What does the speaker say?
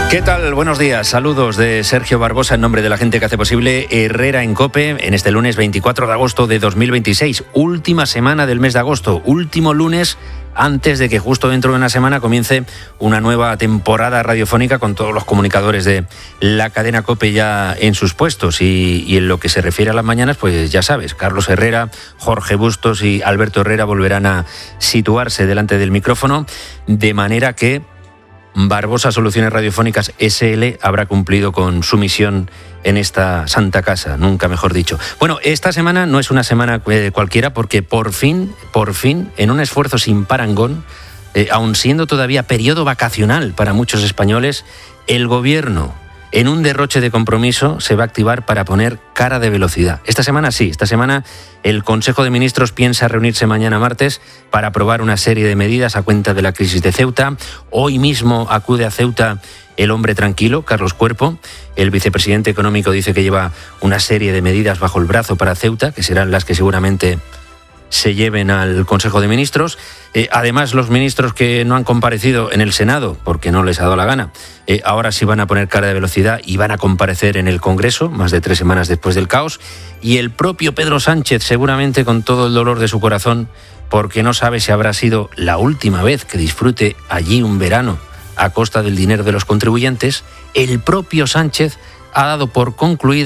¿Qué tal? Buenos días. Saludos de Sergio Barbosa en nombre de la gente que hace posible Herrera en COPE en este lunes 24 de agosto de 2026. Última semana del mes de agosto. Último lunes antes de que justo dentro de una semana comience una nueva temporada radiofónica con todos los comunicadores de la cadena COPE ya en sus puestos. Y en lo que se refiere a las mañanas, pues ya sabes, Carlos Herrera, Jorge Bustos y Alberto Herrera volverán a situarse delante del micrófono, de manera que Barbosa Soluciones Radiofónicas S.L. habrá cumplido con su misión en esta santa casa, nunca mejor dicho. Bueno, esta semana no es una semana cualquiera porque por fin, en un esfuerzo sin parangón, aun siendo todavía periodo vacacional para muchos españoles, el gobierno, en un derroche de compromiso, se va a activar para poner cara de velocidad. Esta semana el Consejo de Ministros piensa reunirse mañana martes para aprobar una serie de medidas a cuenta de la crisis de Ceuta. Hoy mismo acude a Ceuta el hombre tranquilo, Carlos Cuerpo. El vicepresidente económico dice que lleva una serie de medidas bajo el brazo para Ceuta, que serán las que seguramente se lleven al Consejo de Ministros. Además, los ministros que no han comparecido en el Senado, porque no les ha dado la gana, ahora sí van a poner cara de velocidad y van a comparecer en el Congreso, más de 3 semanas después del caos. Y el propio Pedro Sánchez, seguramente con todo el dolor de su corazón, porque no sabe si habrá sido la última vez que disfrute allí un verano a costa del dinero de los contribuyentes, el propio Sánchez ha dado por concluida